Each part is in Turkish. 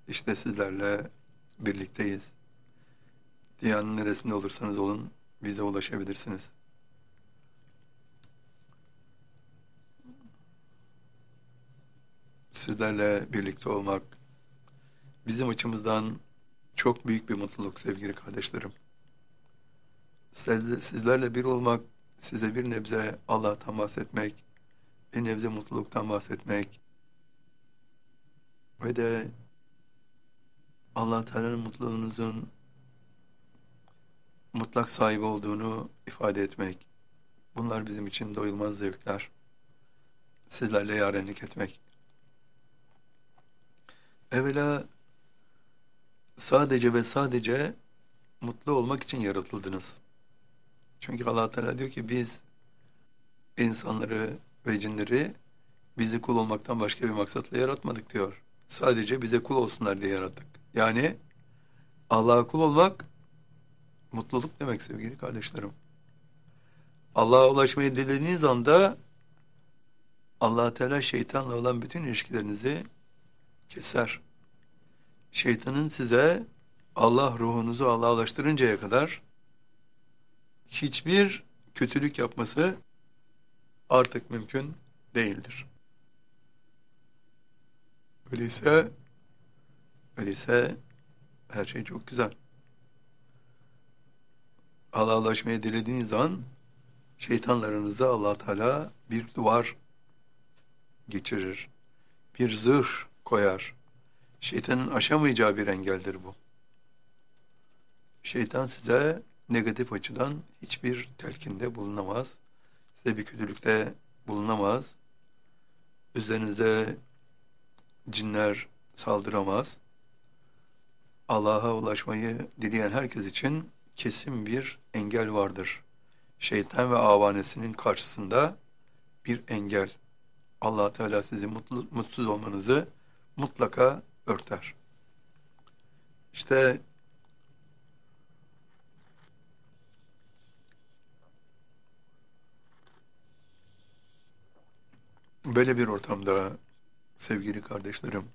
İşte sizlerle birlikteyiz. Dünyanın neresinde olursanız olun bize ulaşabilirsiniz. Sizlerle birlikte olmak bizim açımızdan çok büyük bir mutluluk sevgili kardeşlerim. Sizlerle bir olmak, size bir nebze Allah'tan bahsetmek, bir nebze mutluluktan bahsetmek ve de Allah Teala'nın mutluluğunuzun mutlak sahibi olduğunu ifade etmek. Bunlar bizim için doyulmaz zevkler. Sizlerle yarenlik etmek. Evvela sadece ve sadece mutlu olmak için yaratıldınız. Çünkü Allah Teala diyor ki biz insanları ve cinleri bizi kul olmaktan başka bir maksatla yaratmadık diyor. Sadece bize kul olsunlar diye yarattık. Yani Allah'a kul olmak mutluluk demek sevgili kardeşlerim. Allah'a ulaşmayı dilediğiniz anda Allah Teala şeytanla olan bütün ilişkilerinizi keser. Şeytanın size Allah ruhunuzu Allah'a ulaştırıncaya kadar hiçbir kötülük yapması artık mümkün değildir. Öyleyse her şey çok güzel. Allah'a ulaşmayı dilediğiniz an şeytanlarınıza Allah Teala bir duvar geçirir. Bir zırh koyar. Şeytanın aşamayacağı bir engeldir bu. Şeytan size negatif açıdan hiçbir telkinde bulunamaz. Size bir kötülükte bulunamaz. Üzerinize cinler saldıramaz. Allah'a ulaşmayı dileyen herkes için kesin bir engel vardır. Şeytan ve avanesinin karşısında bir engel. Allah Teala sizi mutsuz olmanızı mutlaka örter. İşte böyle bir ortamda sevgili kardeşlerim,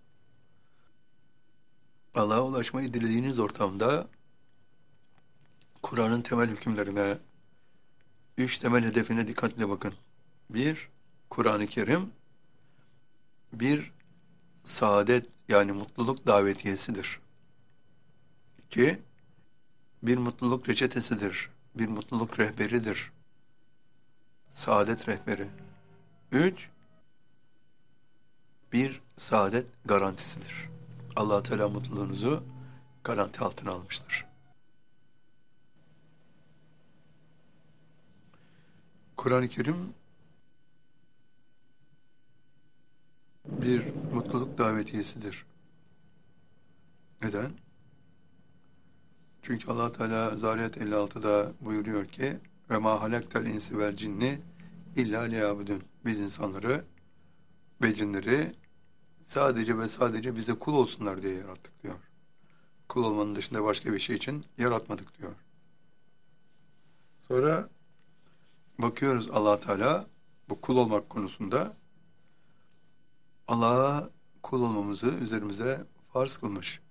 Allah'a ulaşmayı dilediğiniz ortamda Kur'an'ın temel hükümlerine, 3 temel hedefine dikkatle bakın. 1. Kur'an-ı Kerim, bir saadet yani mutluluk davetiyesidir. 2. Bir mutluluk reçetesidir. Bir mutluluk rehberidir. Saadet rehberi. 3. Bir saadet garantisidir. Allah Teala mutluluğunuzu garanti altına almıştır. Kur'an-ı Kerim bir mutluluk davetiyesidir. Neden? Çünkü Allah Teala Zariyat 56'da buyuruyor ki ve ma halaktel insi vel cinni illa liyabudun. Biz insanları ve cinleri sadece ve sadece bize kul olsunlar diye yarattık diyor. Kul olmanın dışında başka bir şey için yaratmadık diyor. Sonra bakıyoruz Allah Teala bu kul olmak konusunda Allah'a kul olmamızı üzerimize farz kılmış.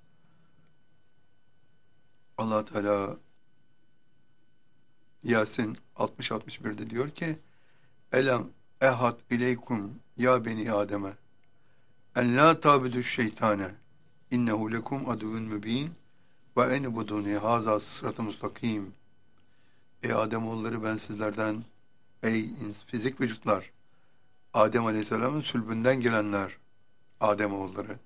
Allah Teala Yasin 60-61'de diyor ki Elem ehad ileykum ya beni Adem'e en la tabudu şeytane innehu lekum aduvun mübin ve enibuduni haza sırat-ı mustakim. Ey Ademoğulları ben sizlerden, ey fizik vücutlar, Adem Aleyhisselam'ın sülbünden gelenler, Ademoğulları,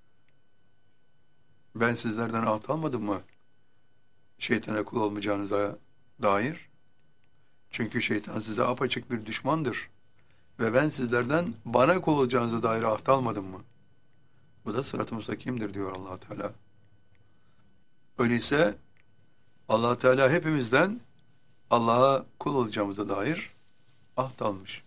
ben sizlerden ahd almadım mı şeytana kul olmayacağınıza dair? Çünkü şeytan size apaçık bir düşmandır. Ve ben sizlerden bana kul olacağınıza dair ahd almadım mı? Bu da sırat-ı müstakimdir diyor Allah Teala. Öyleyse Allah Teala hepimizden Allah'a kul olacağımıza dair ahd almış.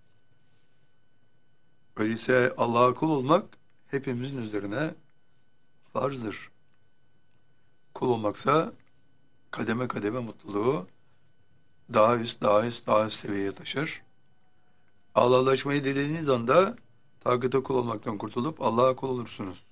Öyleyse Allah'a kul olmak hepimizin üzerine farzdır. Kul olmaksa kademe kademe mutluluğu daha üst seviyeye taşır. Allah'laşmayı dilediğiniz anda tağuta kul olmaktan kurtulup Allah'a kul olursunuz.